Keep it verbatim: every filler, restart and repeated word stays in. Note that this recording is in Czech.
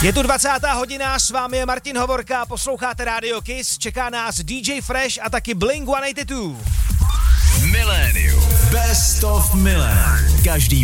Je tu dvacátá hodina, s vámi je Martin Hovorka, posloucháte Radio Kiss, čeká nás D J Fresh a taky Blink sto osmdesát dva. Millennium. Best of Millennium. Každý